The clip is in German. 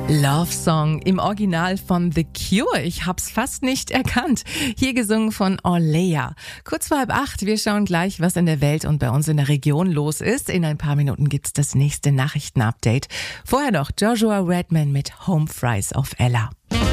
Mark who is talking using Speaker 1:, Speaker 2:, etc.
Speaker 1: Love Song im Original von The Cure. Ich hab's fast nicht erkannt. Hier gesungen von Orlea. Kurz vor 7:30. Wir schauen gleich, was in der Welt und bei uns in der Region los ist. In ein paar Minuten gibt's das nächste Nachrichtenupdate. Vorher noch Joshua Redman mit Home Fries auf Ella.